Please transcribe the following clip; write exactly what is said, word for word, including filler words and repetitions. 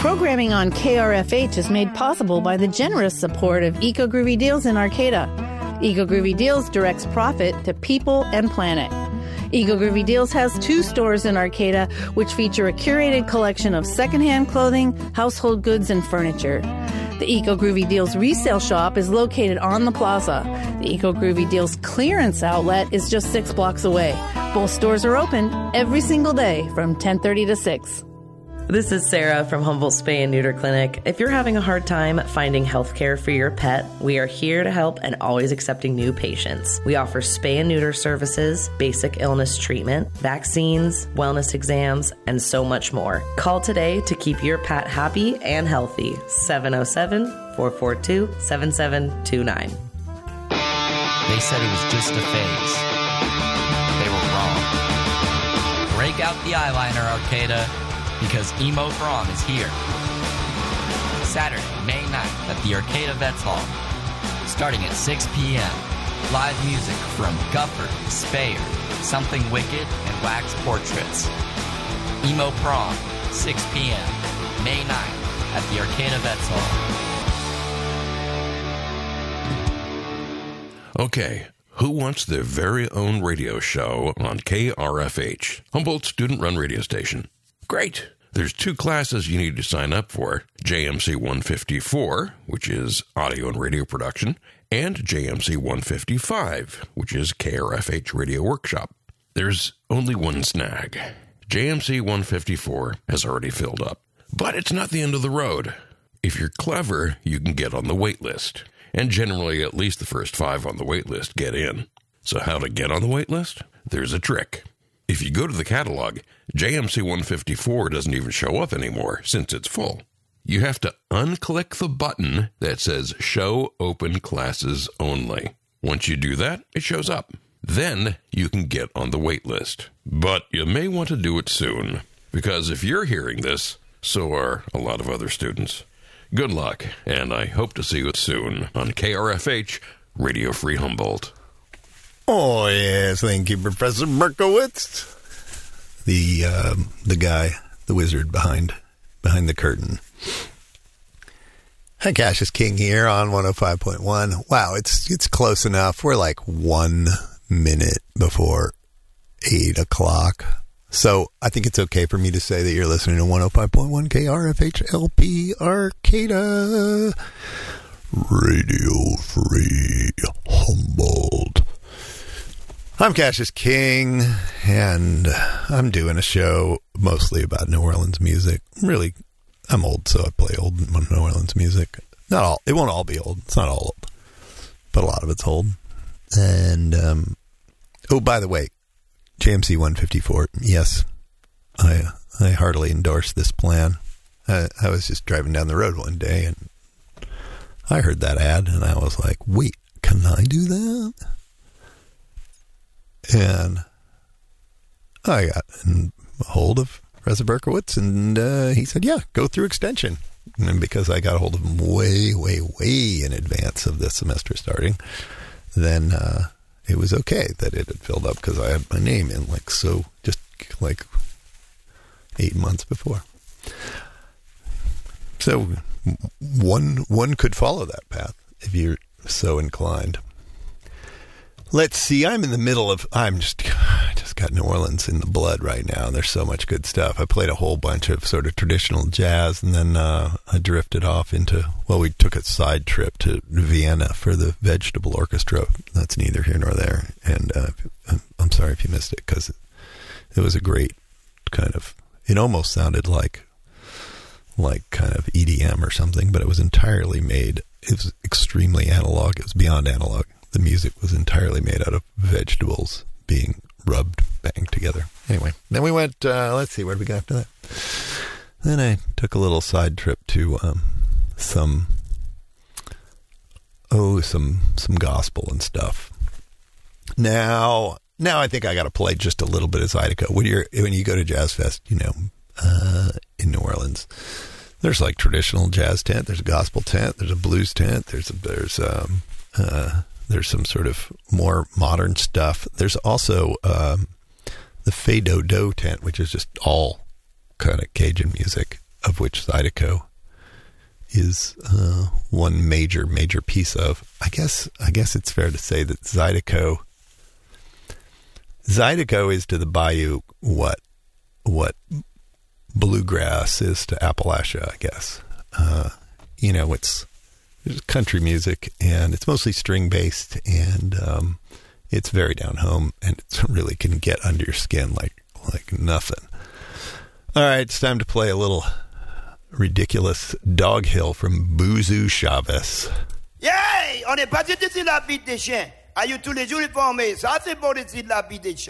Programming on K R F H is made possible by the generous support of Eco Groovy Deals in Arcata. Eco Groovy Deals directs profit to people and planet. Eco Groovy Deals has two stores in Arcata, which feature a curated collection of secondhand clothing, household goods, and furniture. The Eco Groovy Deals resale shop is located on the plaza. The Eco Groovy Deals clearance outlet is just six blocks away. Both stores are open every single day from ten thirty to six. This is Sarah from Humboldt Spay and Neuter Clinic. If you're having a hard time finding health care for your pet, we are here to help and always accepting new patients. We offer spay and neuter services, basic illness treatment, vaccines, wellness exams, and so much more. Call today to keep your pet happy and healthy. seven oh seven, four four two, seven seven two nine. They said it was just a phase. They were wrong. Break out the eyeliner, Arcata, because Emo Prom is here. Saturday, May ninth at the Arcata Vets Hall, starting at six p.m. Live music from Gufford, Speyer, Something Wicked, and Wax Portraits. Emo Prom, six p.m. May ninth at the Arcata Vets Hall. Okay, who wants their very own radio show on K R F H, Humboldt student-run radio station? Great. There's two classes you need to sign up for, J M C one fifty-four, which is audio and radio production, and J M C one fifty-five, which is K R F H Radio Workshop. There's only one snag. J M C one fifty-four has already filled up. But it's not the end of the road. If you're clever, you can get on the wait list. And generally, at least the first five on the wait list get in. So how to get on the wait list? There's a trick. If you go to the catalog, J M C one fifty-four doesn't even show up anymore since it's full. You have to unclick the button that says Show Open Classes Only. Once you do that, it shows up. Then you can get on the wait list. But you may want to do it soon, because if you're hearing this, so are a lot of other students. Good luck, and I hope to see you soon on K R F H, Radio Free Humboldt. Oh, yes. Thank you, Professor Berkowitz. The um, the guy, the wizard behind behind the curtain. Hi, Cassius King here on one oh five point one. Wow, it's it's close enough. We're like one minute before eight o'clock. So I think it's okay for me to say that you're listening to one oh five point one K R F H L P Arcata. Radio Free Humboldt. I'm Cassius King, and I'm doing a show mostly about New Orleans music. Really, I'm old, so I play old New Orleans music. Not all. It won't all be old. It's not all old, but a lot of it's old. And, um, oh, by the way, J M C one fifty-four, yes, I I heartily endorse this plan. I, I was just driving down the road one day, and I heard that ad, and I was like, wait, can I do that? And I got a hold of Professor Berkowitz, and uh, he said, yeah, go through extension. And because I got a hold of him way, way, way in advance of the semester starting, then uh, it was okay that it had filled up because I had my name in, like, so just like eight months before. So one one could follow that path if you're so inclined. Let's see. I'm in the middle of. I'm just. I just got New Orleans in the blood right now. There's so much good stuff. I played a whole bunch of sort of traditional jazz, and then uh, I drifted off into. Well, we took a side trip to Vienna for the Vegetable Orchestra. That's neither here nor there. And uh, I'm sorry if you missed it because it, it was a great kind of. It almost sounded like, like kind of E D M or something, but it was entirely made. It was extremely analog. It was beyond analog. The music was entirely made out of vegetables being rubbed, banged together. Anyway, then we went, uh, let's see, where did we go after that? Then I took a little side trip to um, some, oh, some some gospel and stuff. Now, now I think I got to play just a little bit of Zydeco. When you're when you go to Jazz Fest, you know, uh, in New Orleans, there's like traditional jazz tent, there's a gospel tent, there's a blues tent, there's a, there's um uh. There's some sort of more modern stuff. There's also um, the Fado Do tent, which is just all kind of Cajun music, of which Zydeco is uh, one major, major piece of. I guess I guess it's fair to say that Zydeco Zydeco is to the Bayou what what bluegrass is to Appalachia, I guess. Uh, you know, it's, it's country music, and it's mostly string-based, and um, it's very down-home, and it really can get under your skin like like nothing. All right, it's time to play a little ridiculous Dog Hill from Boozoo Chavez. Yeah, on est pas du tout sur la bite des chiens. Aïe, tous les jours, ils font, mais ça, c'est pour les de la bite des chiens.